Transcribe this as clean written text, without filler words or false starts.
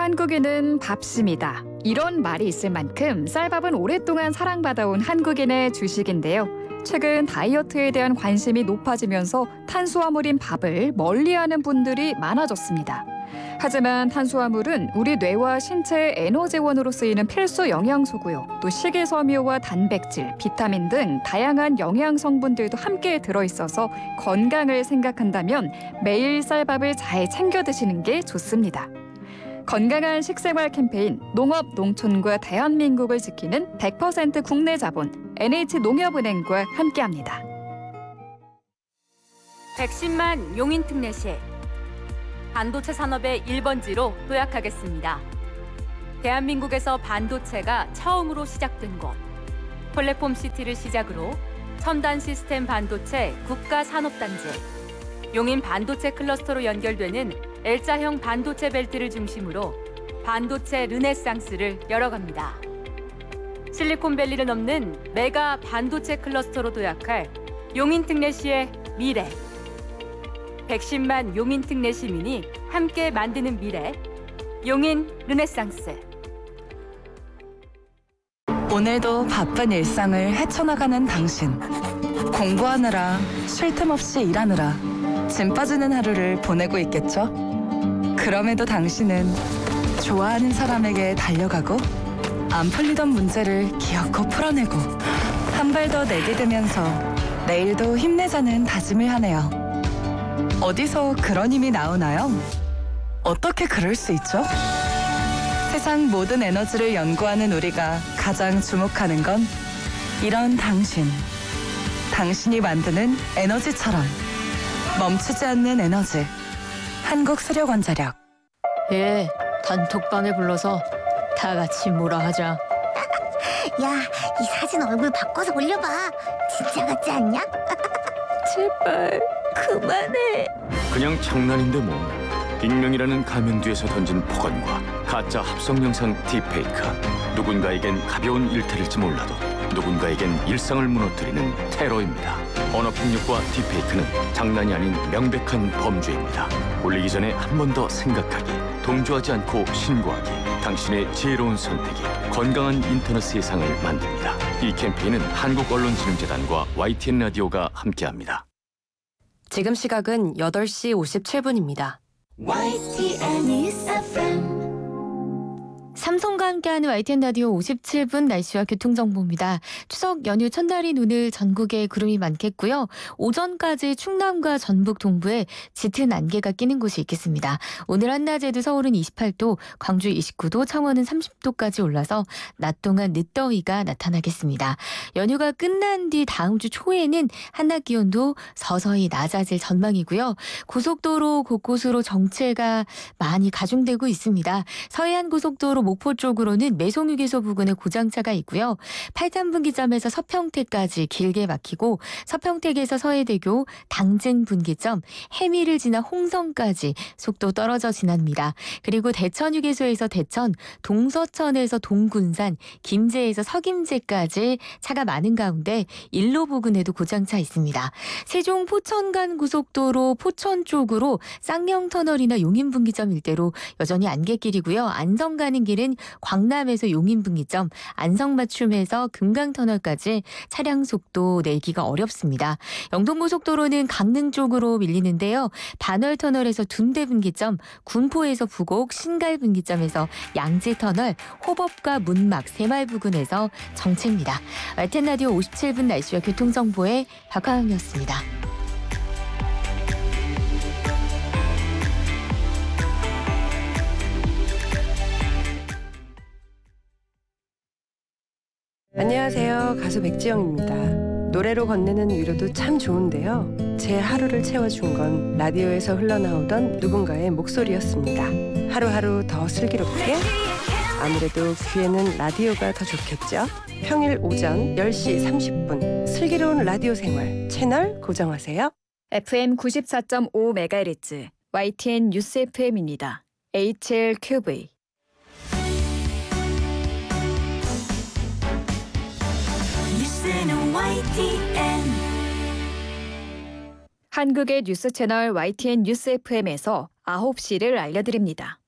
한국인은 밥심이다. 이런 말이 있을 만큼 쌀밥은 오랫동안 사랑받아온 한국인의 주식인데요. 최근 다이어트에 대한 관심이 높아지면서 탄수화물인 밥을 멀리하는 분들이 많아졌습니다. 하지만 탄수화물은 우리 뇌와 신체의 에너지원으로 쓰이는 필수 영양소고요. 또 식이섬유와 단백질, 비타민 등 다양한 영양 성분들도 함께 들어있어서 건강을 생각한다면 매일 쌀밥을 잘 챙겨 드시는 게 좋습니다. 건강한 식생활 캠페인 농업 농촌과 대한민국을 지키는 100% 국내 자본 NH농협은행과 함께합니다. 110만 용인 특례시 반도체 산업의 1번지로 도약하겠습니다. 대한민국에서 반도체가 처음으로 시작된 곳 플랫폼 시티를 시작으로 첨단 시스템 반도체 국가산업단지 용인 반도체 클러스터로 연결되는 L자형 반도체 벨트를 중심으로 반도체 르네상스를 열어갑니다. 실리콘밸리를 넘는 메가 반도체 클러스터로 도약할 용인 특례시의 미래. 110만 용인 특례 시민이 함께 만드는 미래. 용인 르네상스. 오늘도 바쁜 일상을 헤쳐나가는 당신. 공부하느라, 쉴 틈 없이 일하느라 짐 빠지는 하루를 보내고 있겠죠? 그럼에도 당신은 좋아하는 사람에게 달려가고 안 풀리던 문제를 기어코 풀어내고 한 발 더 내디디면서 내일도 힘내자는 다짐을 하네요. 어디서 그런 힘이 나오나요? 어떻게 그럴 수 있죠? 세상 모든 에너지를 연구하는 우리가 가장 주목하는 건 이런 당신. 당신이 만드는 에너지처럼 멈추지 않는 에너지. 한국수력원자력. 단톡방에 불러서 다 같이 뭐라 하자. 야, 이 사진 얼굴 바꿔서 올려봐. 진짜 같지 않냐? 제발 그만해. 그냥 장난인데 뭐. 익명이라는 가면 뒤에서 던진 폭언과 가짜 합성 영상 딥페이크. 누군가에겐 가벼운 일탈일지 몰라도 누군가에겐 일상을 무너뜨리는 테러입니다. 언어 폭력과 딥페이크는 장난이 아닌 명백한 범죄입니다. 올리기 전에 한 번 더 생각하기, 동조하지 않고 신고하기. 당신의 지혜로운 선택이 건강한 인터넷 세상을 만듭니다. 이 캠페인은 한국언론진흥재단과 YTN 라디오가 함께합니다. 지금 시각은 8시 57분입니다. YTN News FM. 삼성과 함께하는 YTN 라디오 57분 날씨와 교통정보입니다. 추석 연휴 첫날인 오늘 전국에 구름이 많겠고요. 오전까지 충남과 전북 동부에 짙은 안개가 끼는 곳이 있겠습니다. 오늘 한낮에도 서울은 28도, 광주 29도, 창원은 30도까지 올라서 낮 동안 늦더위가 나타나겠습니다. 연휴가 끝난 뒤 다음 주 초에는 한낮 기온도 서서히 낮아질 전망이고요. 고속도로 곳곳으로 정체가 많이 가중되고 있습니다. 서해안 고속도로 목포 쪽으로는 매송휴게소 부근에 고장차가 있고요. 팔단분기점에서 서평택까지 길게 막히고 서평택에서 서해대교 당진분기점 해미를 지나 홍성까지 속도 떨어져 지납니다. 그리고 대천휴게소에서 대천, 동서천에서 동군산, 김제에서 서김제까지 차가 많은 가운데 일로 부근에도 고장차 있습니다. 세종 포천 간 고속도로 포천 쪽으로 쌍용터널이나 용인분기점 일대로 여전히 안갯길이고요. 안성 가는 길은 광남에서 용인분기점, 안성맞춤에서 금강터널까지 차량 속도 내기가 어렵습니다. 영동고속도로는 강릉 쪽으로 밀리는데요. 반월터널에서 둔대분기점, 군포에서 부곡, 신갈분기점에서 양재터널, 호법과 문막, 새마을 부근에서 정체입니다. YTN 라디오 57분 날씨와 교통정보의 박화영이었습니다. 안녕하세요. 가수 백지영입니다. 노래로 건네는 위로도 참 좋은데요. 제 하루를 채워준 건 라디오에서 흘러나오던 누군가의 목소리였습니다. 하루하루 더 슬기롭게, 아무래도 귀에는 라디오가 더 좋겠죠. 평일 오전 10시 30분 슬기로운 라디오 생활 채널 고정하세요. FM 94.5MHz YTN 뉴스 FM입니다. HLQV. 뉴스는 YTN. 한국의 뉴스 채널 YTN 뉴스 FM에서 9시를 알려드립니다.